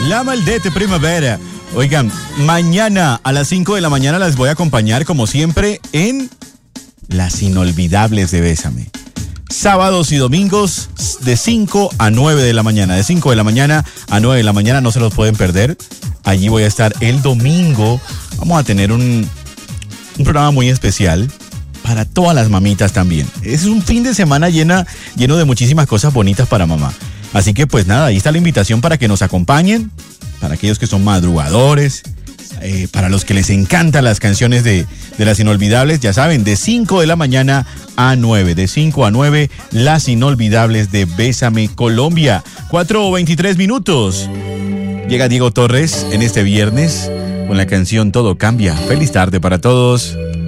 La Maldete Primavera. Oigan, mañana a las 5 de la mañana las voy a acompañar como siempre en Las Inolvidables de Bésame. Sábados y domingos de 5 a 9 de la mañana. De 5 de la mañana a 9 de la mañana, no se los pueden perder. Allí voy a estar el domingo. Vamos a tener un programa muy especial para todas las mamitas también. Es un fin de semana lleno de muchísimas cosas bonitas para mamá. Así que pues nada, ahí está la invitación para que nos acompañen, para aquellos que son madrugadores, para los que les encantan las canciones de Las Inolvidables, ya saben, de 5 de la mañana a 9, de 5 a 9, Las Inolvidables de Bésame Colombia. 4:23 minutos. Llega Diego Torres en este viernes con la canción Todo Cambia. Feliz tarde para todos.